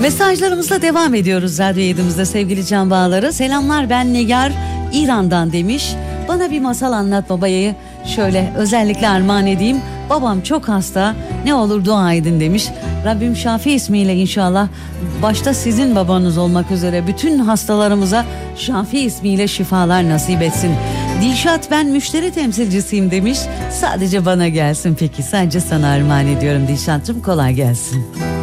Mesajlarımızla devam ediyoruz Radyo 7'imizde sevgili can bağları. Selamlar, ben Nigar İran'dan demiş. Bana bir masal anlat babayı şöyle özellikle armağan edeyim. Babam çok hasta, ne olur dua edin demiş. Rabbim Şafi ismiyle inşallah başta sizin babanız olmak üzere bütün hastalarımıza Şafi ismiyle şifalar nasip etsin. Dilşat, ben müşteri temsilcisiyim demiş. Sadece bana gelsin peki, sadece sana armağan ediyorum Dilşat'cığım, kolay gelsin.